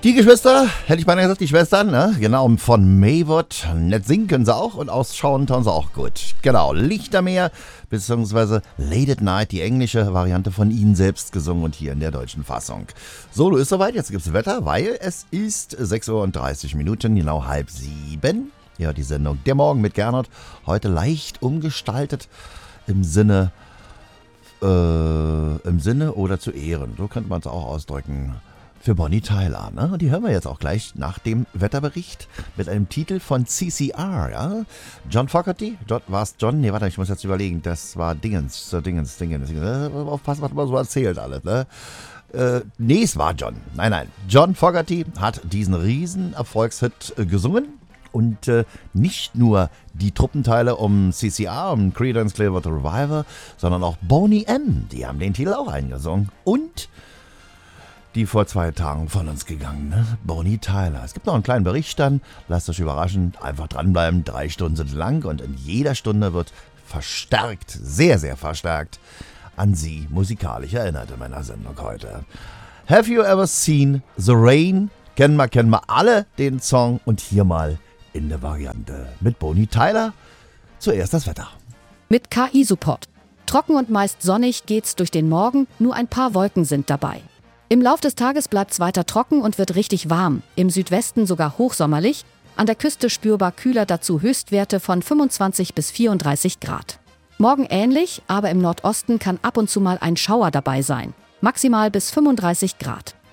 Die Geschwister, hätte ich beinahe gesagt, die Schwestern, ne? Genau, von Maywood. Nett singen können sie auch und ausschauen tun sie auch gut. Genau, Lichtermeer, beziehungsweise Late at Night, die englische Variante von ihnen selbst gesungen und hier in der deutschen Fassung. Solo ist soweit, jetzt gibt's Wetter, weil es ist 6:30 Uhr, genau 6:30. Ja, die Sendung Der Morgen mit Gernot, heute leicht umgestaltet im Sinne oder zu Ehren, so könnte man es auch ausdrücken. Für Bonnie Tyler, ne? Und die hören wir jetzt auch gleich nach dem Wetterbericht mit einem Titel von CCR, ja? John Fogerty? War's John? Nee, warte, ich muss jetzt überlegen. Das war Dingens. Aufpassen, was man so erzählt alles, ne? Nee, es war John. Nein. John Fogerty hat diesen riesen Erfolgshit gesungen. Und nicht nur die Truppenteile um CCR, um Creedence Clearwater Revival, sondern auch Boney M. Die haben den Titel auch eingesungen. Und die vor 2 Tagen von uns gegangene Bonnie Tyler. Es gibt noch einen kleinen Bericht dann, lasst euch überraschen, einfach dranbleiben, 3 Stunden sind lang und in jeder Stunde wird verstärkt, sehr, sehr verstärkt an sie musikalisch erinnert in meiner Sendung heute. Have you ever seen the rain? Kennen wir alle den Song und hier mal in der Variante mit Bonnie Tyler. Zuerst das Wetter. Mit KI-Support. Trocken und meist sonnig geht's durch den Morgen, nur ein paar Wolken sind dabei. Im Lauf des Tages bleibt's weiter trocken und wird richtig warm. Im Südwesten sogar hochsommerlich. An der Küste spürbar kühler, dazu Höchstwerte von 25 bis 34 Grad. Morgen ähnlich, aber im Nordosten kann ab und zu mal ein Schauer dabei sein. Maximal bis 35 Grad.